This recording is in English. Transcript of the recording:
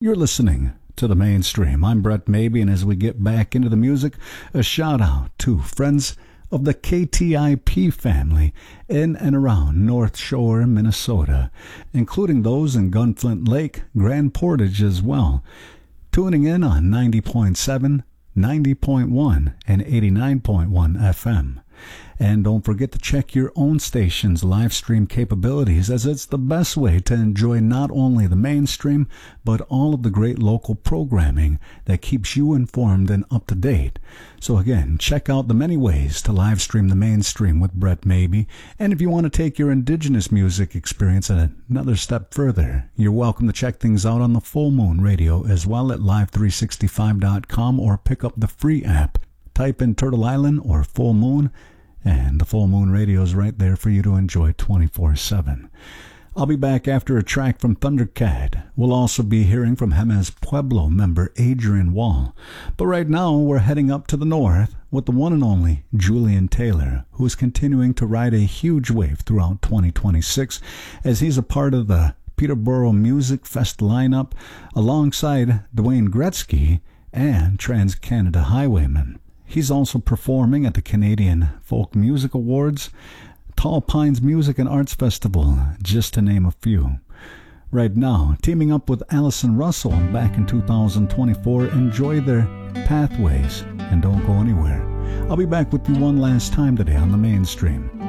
You're listening to The Mainstream. I'm Brett Maybe, and as we get back into the music, a shout out to friends of the KTIP family in and around North Shore, Minnesota, including those in Gunflint Lake, Grand Portage as well, tuning in on 90.7, 90.1, and 89.1 FM. And don't forget to check your own station's live stream capabilities, as it's the best way to enjoy not only the mainstream, but all of the great local programming that keeps you informed and up to date. So again, check out the many ways to live stream the mainstream with Brett Maybe. And if you want to take your indigenous music experience another step further, you're welcome to check things out on the Full Moon Radio as well at live365.com, or pick up the free app. Type in Turtle Island or Full Moon, and the Full Moon Radio is right there for you to enjoy 24/7. I'll be back after a track from Thundercat. We'll also be hearing from Jemez Pueblo member Adrian Wall. But right now, we're heading up to the north with the one and only Julian Taylor, who is continuing to ride a huge wave throughout 2026, as he's a part of the Peterborough Music Fest lineup alongside Dwayne Gretzky and Trans-Canada Highwaymen. He's also performing at the Canadian Folk Music Awards, Tall Pines Music and Arts Festival, just to name a few. Right now, teaming up with Allison Russell back in 2024, enjoy their Pathways and don't go anywhere. I'll be back with you one last time today on The Mainstream.